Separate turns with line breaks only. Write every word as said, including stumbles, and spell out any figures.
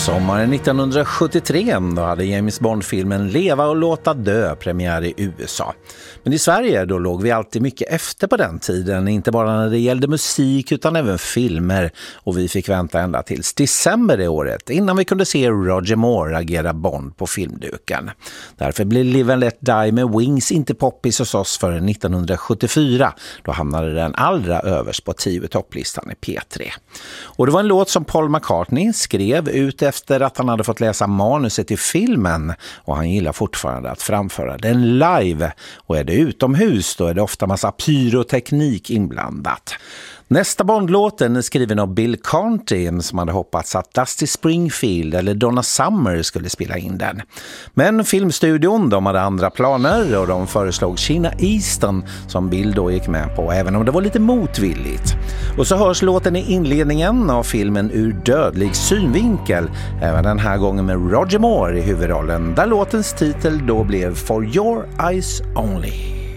Sommaren nittonhundrasjuttiotre då hade James Bond-filmen Leva och låta dö premiär i U S A. Men i Sverige då låg vi alltid mycket efter på den tiden, inte bara när det gällde musik utan även filmer, och vi fick vänta ända tills december det året innan vi kunde se Roger Moore agera Bond på filmduken. Därför blev Live and Let Die med Wings inte poppis hos oss förrän nittonhundrasjuttiofyra. Då hamnade den allra överst på tio topplistan i P tre. Och det var en låt som Paul McCartney skrev ut efter att han hade fått läsa manuset till filmen, och han gillar fortfarande att framföra den live. Och är det utomhus då är det ofta massa pyroteknik inblandat. Nästa Bondlåten är skriven av Bill Conti som hade hoppats att Dusty Springfield eller Donna Summer skulle spela in den. Men filmstudion de hade andra planer och de föreslog Sheena Easton som Bill då gick med på, även om det var lite motvilligt. Och så hörs låten i inledningen av filmen Ur dödlig synvinkel, även den här gången med Roger Moore i huvudrollen, där låtens titel då blev For Your Eyes Only.